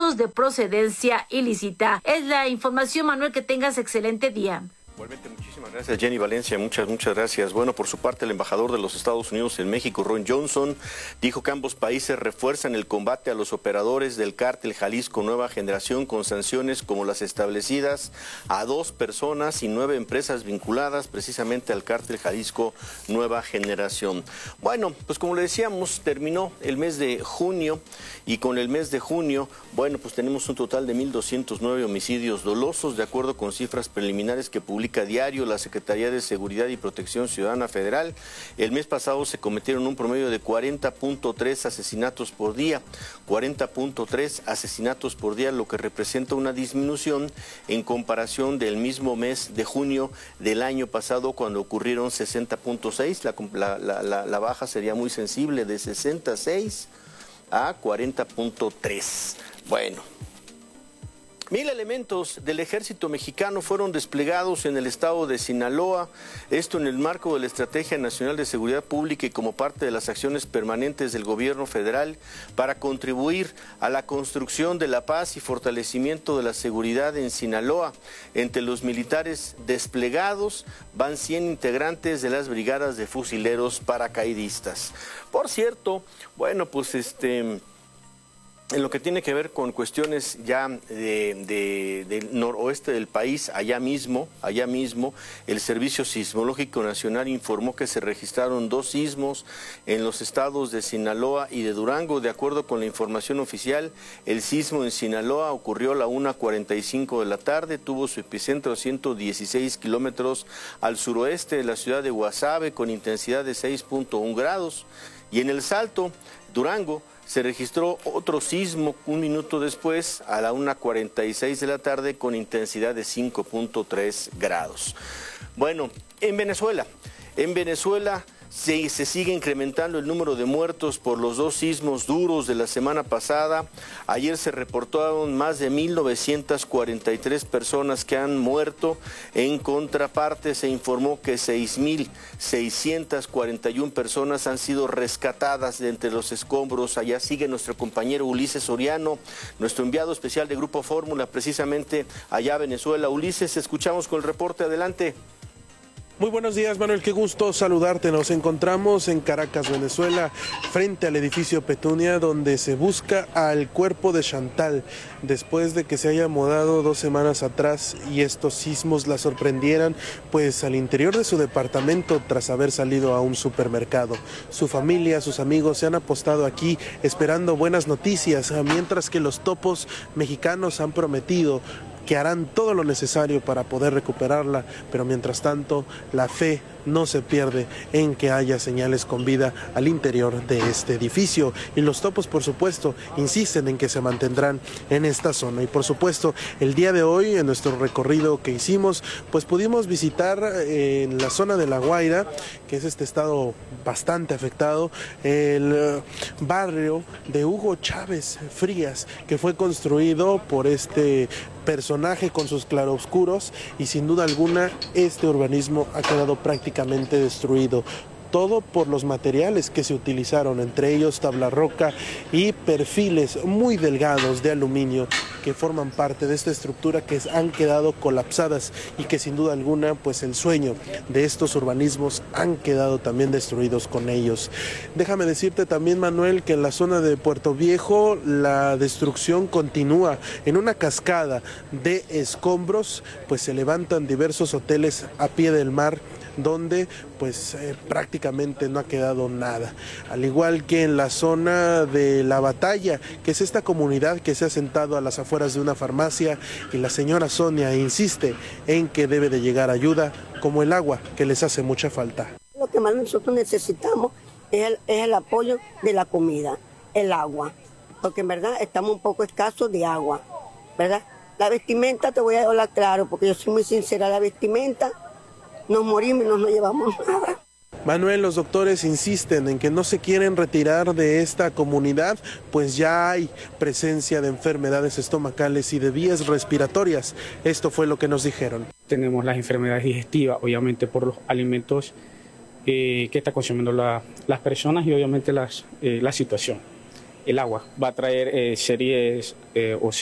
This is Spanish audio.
productos de procedencia ilícita. Es la información, Manuel, que tengas excelente día. Igualmente, muchísimas gracias, Jenny Valencia, muchas gracias. Bueno, por su parte, el embajador de los Estados Unidos en México, Ron Johnson, dijo que ambos países refuerzan el combate a los operadores del cártel Jalisco Nueva Generación con sanciones como las establecidas a 2 personas y 9 empresas vinculadas precisamente al cártel Jalisco Nueva Generación. Bueno, pues como le decíamos, terminó el mes de junio y con el mes de junio, bueno, pues tenemos un total de 1,209 homicidios dolosos, de acuerdo con cifras preliminares que publica a diario la Secretaría de Seguridad y Protección Ciudadana Federal. El mes pasado se cometieron un promedio de 40.3 asesinatos por día, 40.3 asesinatos por día, lo que representa una disminución en comparación del mismo mes de junio del año pasado, cuando ocurrieron 60.6. La baja sería muy sensible, de 66 a 40.3. Bueno. 1,000 elementos del ejército mexicano fueron desplegados en el estado de Sinaloa, esto en el marco de la Estrategia Nacional de Seguridad Pública y como parte de las acciones permanentes del gobierno federal para contribuir a la construcción de la paz y fortalecimiento de la seguridad en Sinaloa. Entre los militares desplegados van 100 integrantes de las brigadas de fusileros paracaidistas. Por cierto, bueno, pues en lo que tiene que ver con cuestiones ya del noroeste del país, allá mismo, el Servicio Sismológico Nacional informó que se registraron 2 sismos en los estados de Sinaloa y de Durango. De acuerdo con la información oficial, el sismo en Sinaloa ocurrió a la 1:45 de la tarde, tuvo su epicentro a 116 kilómetros al suroeste de la ciudad de Guasave, con intensidad de 6.1 grados. Y en El Salto, Durango, se registró otro sismo un minuto después, a la 1:46 de la tarde, con intensidad de 5.3 grados. Bueno, en Venezuela se sigue incrementando el número de muertos por los 2 sismos duros de la semana pasada. Ayer se reportaron más de 1,943 personas que han muerto. En contraparte, se informó que 6,641 personas han sido rescatadas de entre los escombros. Allá sigue nuestro compañero Ulises Soriano, nuestro enviado especial de Grupo Fórmula, precisamente allá a Venezuela. Ulises, escuchamos con el reporte, adelante. Muy buenos días, Manuel, qué gusto saludarte. Nos encontramos en Caracas, Venezuela, frente al edificio Petunia, donde se busca al cuerpo de Chantal, después de que se haya mudado 2 semanas atrás y estos sismos la sorprendieran, pues al interior de su departamento tras haber salido a un supermercado. Su familia, sus amigos se han apostado aquí esperando buenas noticias, mientras que los topos mexicanos han prometido que harán todo lo necesario para poder recuperarla, pero mientras tanto la fe no se pierde en que haya señales con vida al interior de este edificio, y los topos, por supuesto, insisten en que se mantendrán en esta zona. Y por supuesto, el día de hoy, en nuestro recorrido que hicimos, pues pudimos visitar en la zona de La Guaira, que es este estado bastante afectado, el barrio de Hugo Chávez Frías, que fue construido por este personaje con sus claroscuros, y sin duda alguna este urbanismo ha quedado prácticamente destruido. Todo por los materiales que se utilizaron, entre ellos tabla roca y perfiles muy delgados de aluminio que forman parte de esta estructura, que han quedado colapsadas y que sin duda alguna pues el sueño de estos urbanismos han quedado también destruidos con ellos. Déjame decirte también, Manuel, que en la zona de Puerto Viejo la destrucción continúa. En una cascada de escombros pues se levantan diversos hoteles a pie del mar, donde pues prácticamente no ha quedado nada. Al igual que en la zona de La Batalla, que es esta comunidad que se ha sentado a las afueras de una farmacia, y la señora Sonia insiste en que debe de llegar ayuda, como el agua, que les hace mucha falta. Lo que más nosotros necesitamos es el apoyo de la comida, el agua, porque en verdad estamos un poco escasos de agua, ¿verdad? La vestimenta, te voy a hablar claro, porque yo soy muy sincera, la vestimenta, nos morimos y no nos llevamos nada. Manuel, los doctores insisten en que no se quieren retirar de esta comunidad, pues ya hay presencia de enfermedades estomacales y de vías respiratorias. Esto fue lo que nos dijeron. Tenemos las enfermedades digestivas, obviamente por los alimentos que están consumiendo las personas, y obviamente la situación. El agua va a traer series o